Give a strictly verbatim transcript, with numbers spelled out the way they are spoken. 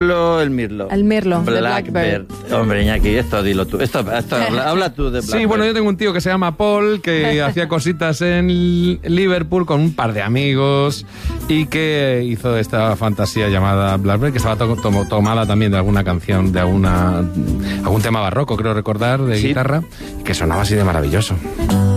Mirlo o el Mirlo? El Mirlo, de Blackbird. Blackbird. Hombre, Iñaki, esto dilo tú. Esto, esto habla, habla tú de Blackbird. Sí, bueno, yo tengo un tío que se llama Paul, que hacía cositas en Liverpool con un par de amigos y que hizo esta fantasía llamada Blackbird, que estaba to to tomada también de alguna canción, de alguna algún tema barroco, creo recordar, de sí. guitarra, que sonaba así de maravilloso.